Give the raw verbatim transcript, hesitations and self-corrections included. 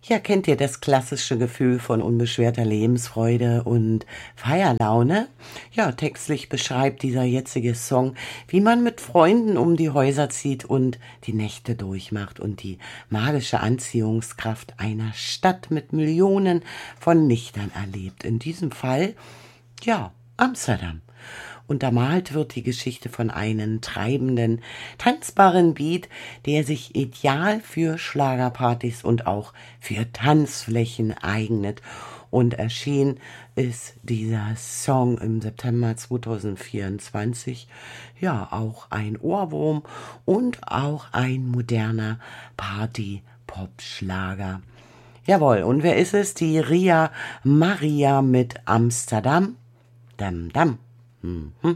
Ja, kennt ihr das klassische Gefühl von unbeschwerter Lebensfreude und Feierlaune? Ja, textlich beschreibt dieser jetzige Song, wie man mit Freunden um die Häuser zieht und die Nächte durchmacht und die magische Anziehungskraft einer Stadt mit Millionen von Lichtern erlebt. In diesem Fall, ja, Amsterdam. Untermalt wird die Geschichte von einem treibenden, tanzbaren Beat, der sich ideal für Schlagerpartys und auch für Tanzflächen eignet. Und erschienen ist dieser Song im September zweitausendvierundzwanzig. Ja, auch ein Ohrwurm und auch ein moderner Party-Pop-Schlager. Jawohl, und wer ist es? Die Ria Maria mit Amsterdam. Dam, dam. Mhm.